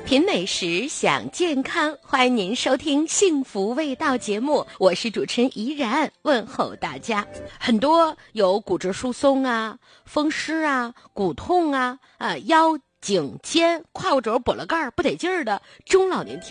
品美食，享健康，欢迎您收听幸福味道节目，我是主持人怡然，问候大家。很多有骨质疏松啊、风湿啊、骨痛啊、腰颈肩胯骨轴跛了盖不得劲儿的中老年听